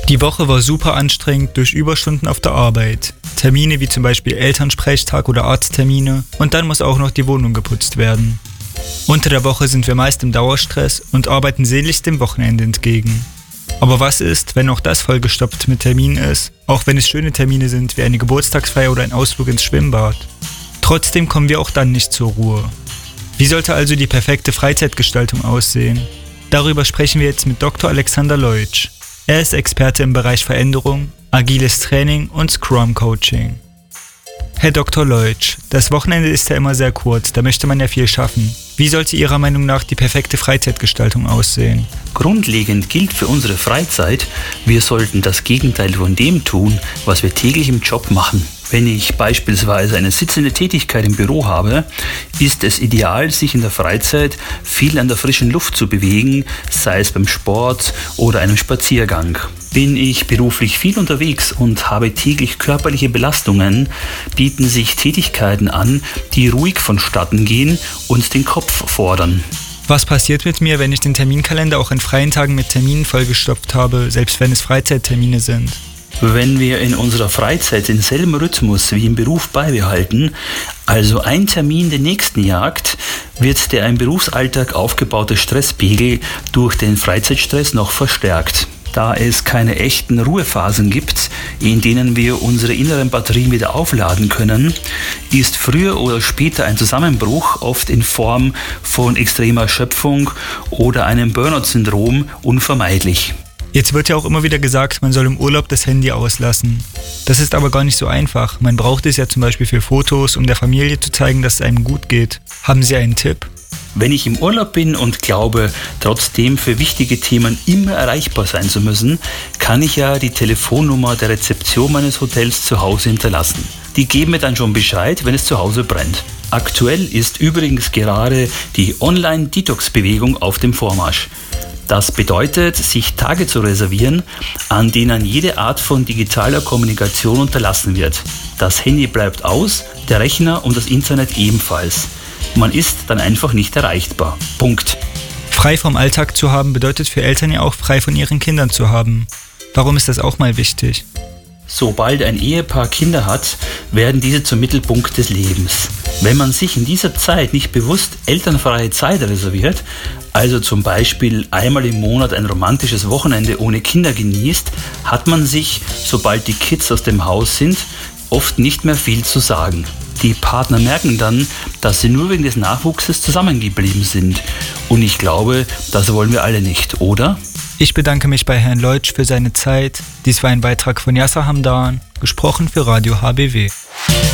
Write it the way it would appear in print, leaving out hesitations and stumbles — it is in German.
Die Woche war super anstrengend durch Überstunden auf der Arbeit. Termine wie zum Beispiel Elternsprechtag oder Arzttermine und dann muss auch noch die Wohnung geputzt werden. Unter der Woche sind wir meist im Dauerstress und arbeiten sehnlichst dem Wochenende entgegen. Aber was ist, wenn auch das vollgestopft mit Terminen ist, auch wenn es schöne Termine sind wie eine Geburtstagsfeier oder ein Ausflug ins Schwimmbad? Trotzdem kommen wir auch dann nicht zur Ruhe. Wie sollte also die perfekte Freizeitgestaltung aussehen? Darüber sprechen wir jetzt mit Dr. Alexander Leutsch. Er ist Experte im Bereich Veränderung, agiles Training und Scrum-Coaching. Herr Dr. Leutsch, das Wochenende ist ja immer sehr kurz, da möchte man ja viel schaffen. Wie sollte Ihrer Meinung nach die perfekte Freizeitgestaltung aussehen? Grundlegend gilt für unsere Freizeit, wir sollten das Gegenteil von dem tun, was wir täglich im Job machen. Wenn ich beispielsweise eine sitzende Tätigkeit im Büro habe, ist es ideal, sich in der Freizeit viel an der frischen Luft zu bewegen, sei es beim Sport oder einem Spaziergang. Bin ich beruflich viel unterwegs und habe täglich körperliche Belastungen, bieten sich Tätigkeiten an, die ruhig vonstatten gehen und den Kopf fordern. Was passiert mit mir, wenn ich den Terminkalender auch an freien Tagen mit Terminen vollgestopft habe, selbst wenn es Freizeittermine sind? Wenn wir in unserer Freizeit denselben Rhythmus wie im Beruf beibehalten, also ein Termin den nächsten jagt, wird der im Berufsalltag aufgebaute Stresspegel durch den Freizeitstress noch verstärkt. Da es keine echten Ruhephasen gibt, in denen wir unsere inneren Batterien wieder aufladen können, ist früher oder später ein Zusammenbruch oft in Form von extremer Erschöpfung oder einem Burnout-Syndrom unvermeidlich. Jetzt wird ja auch immer wieder gesagt, man soll im Urlaub das Handy auslassen. Das ist aber gar nicht so einfach. Man braucht es ja zum Beispiel für Fotos, um der Familie zu zeigen, dass es einem gut geht. Haben Sie einen Tipp? Wenn ich im Urlaub bin und glaube, trotzdem für wichtige Themen immer erreichbar sein zu müssen, kann ich ja die Telefonnummer der Rezeption meines Hotels zu Hause hinterlassen. Die geben mir dann schon Bescheid, wenn es zu Hause brennt. Aktuell ist übrigens gerade die Online-Detox-Bewegung auf dem Vormarsch. Das bedeutet, sich Tage zu reservieren, an denen jede Art von digitaler Kommunikation unterlassen wird. Das Handy bleibt aus, der Rechner und das Internet ebenfalls. Man ist dann einfach nicht erreichbar. Punkt. Frei vom Alltag zu haben bedeutet für Eltern ja auch frei von ihren Kindern zu haben. Warum ist das auch mal wichtig? Sobald ein Ehepaar Kinder hat, werden diese zum Mittelpunkt des Lebens. Wenn man sich in dieser Zeit nicht bewusst elternfreie Zeit reserviert, also zum Beispiel einmal im Monat ein romantisches Wochenende ohne Kinder genießt, hat man sich, sobald die Kids aus dem Haus sind, oft nicht mehr viel zu sagen. Die Partner merken dann, dass sie nur wegen des Nachwuchses zusammengeblieben sind. Und ich glaube, das wollen wir alle nicht, oder? Ich bedanke mich bei Herrn Leutsch für seine Zeit. Dies war ein Beitrag von Yasser Hamdan, gesprochen für Radio HBW.